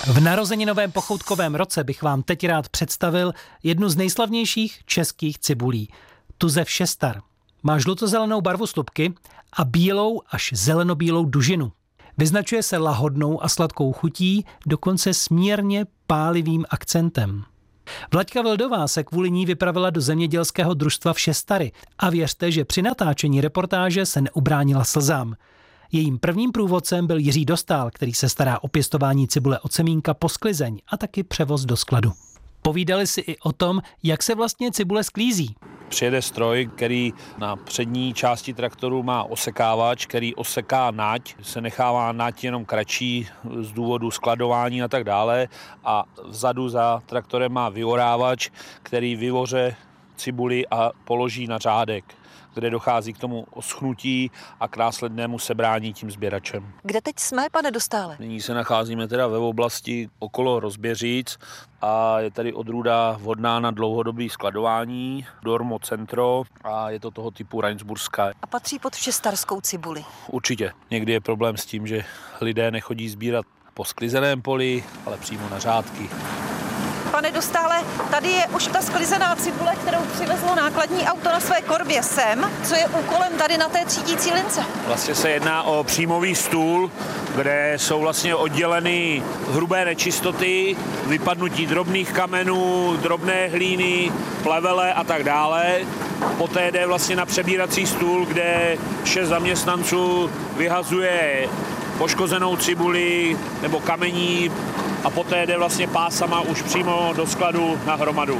V narozeninovém pochoutkovém roce bych vám teď rád představil jednu z nejslavnějších českých cibulí. Tu ze Všestar. Má žlutozelenou barvu slupky a bílou až zelenobílou dužinu. Vyznačuje se lahodnou a sladkou chutí, dokonce smírně pálivým akcentem. Vlaďka Vildová se kvůli ní vypravila do zemědělského družstva Všestary a věřte, že při natáčení reportáže se neubránila slzám. Jejím prvním průvodcem byl Jiří Dostál, který se stará o pěstování cibule od semínka po sklizeň a taky převoz do skladu. Povídali si i o tom, jak se vlastně cibule sklízí. Přijede stroj, který na přední části traktoru má osekávač, který oseká nať, se nechává nať jenom kratší z důvodu skladování a tak dále a vzadu za traktorem má vyorávač, který vyvoře cibuli a položí na řádek, kde dochází k tomu oschnutí a k následnému sebrání tím sběračem. Kde teď jsme, pane Dostále? Nyní se nacházíme teda ve oblasti okolo Rozběříc a je tady odrůda vhodná na dlouhodobé skladování, Dormo Centro, a je to toho typu Rajnsburská. A patří pod všestarskou cibuli? Určitě. Někdy je problém s tím, že lidé nechodí sbírat po sklizeném poli, ale přímo na řádky. Pane Dostále, tady je už ta sklizená cibule, kterou přivezlo nákladní auto na své korbě sem. Co je úkolem tady na té třídící lince? Vlastně se jedná o příjmový stůl, kde jsou vlastně odděleny hrubé nečistoty, vypadnutí drobných kamenů, drobné hlíny, plevele a tak dále. Poté jde vlastně na přebírací stůl, kde 6 zaměstnanců vyhazuje poškozenou cibuli nebo kamení a poté jde vlastně pásama už přímo do skladu na hromadu.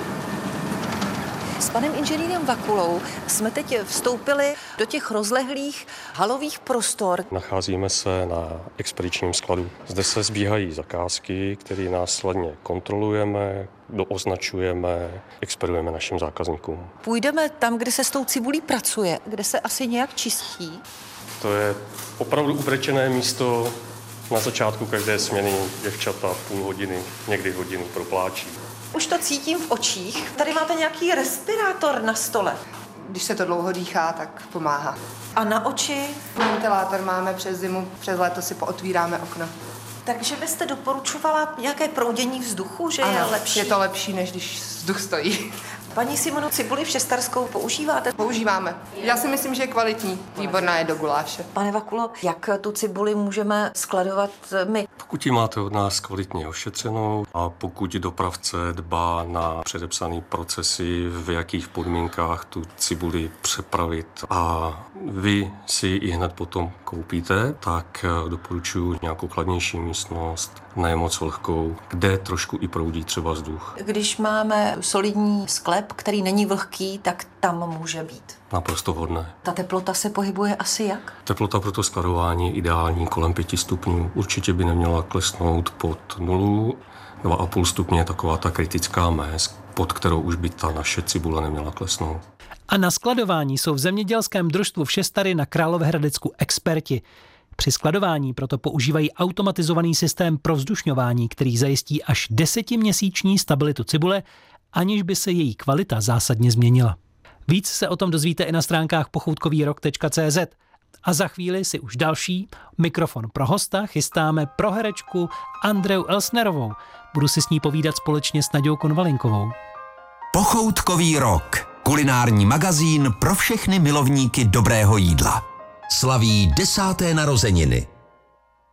S panem inženýrem Vakulou jsme teď vstoupili do těch rozlehlých halových prostor. Nacházíme se na expedičním skladu. Zde se sbíhají zakázky, které následně kontrolujeme, dooznačujeme, expedujeme našim zákazníkům. Půjdeme tam, kde se s tou cibulí pracuje, kde se asi nějak čistí. To je opravdu ubrečené místo. Na začátku každé směny děvčata půl hodiny, někdy hodinu propláčí. Už to cítím v očích. Tady máte nějaký respirátor na stole. Když se to dlouho dýchá, tak pomáhá. A na oči? Ventilátor máme přes zimu, přes léto si pootvíráme okno. Takže byste doporučovala nějaké proudění vzduchu, že je lepší? Je to lepší, než když vzduch stojí. Paní Simonu, cibuli všestarskou používáte? Používáme. Já si myslím, že je kvalitní. Výborná je do guláše. Pane Vakulo, jak tu cibuli můžeme skladovat my? Pokud ji máte od nás kvalitně ošetřenou a pokud dopravce dbá na předepsané procesy, v jakých podmínkách tu cibuli přepravit a vy si ji hned potom koupíte, tak doporučuji nějakou chladnější místnost, ne moc vlhkou, kde trošku i proudí třeba vzduch. Když máme solidní sklep, který není vlhký, tak tam může být. Naprosto vhodné. Ta teplota se pohybuje asi jak? Teplota pro to skladování je ideální kolem 5 stupňů. Určitě by neměla klesnout pod 0. 2,5 stupně je taková ta kritická mez, pod kterou už by ta naše cibule neměla klesnout. A na skladování jsou v zemědělském družstvu Všestary na Královéhradecku experti. Při skladování proto používají automatizovaný systém provzdušňování, který zajistí až 10měsíční stabilitu cibule, aniž by se její kvalita zásadně změnila. Víc se o tom dozvíte i na stránkách pochoutkovýrok.cz. A za chvíli si už další mikrofon pro hosta chystáme pro herečku Andreu Elsnerovou. Budu si s ní povídat společně s Naďou Konvalinkovou. Pochoutkový rok. Kulinární magazín pro všechny milovníky dobrého jídla. Slaví 10. narozeniny.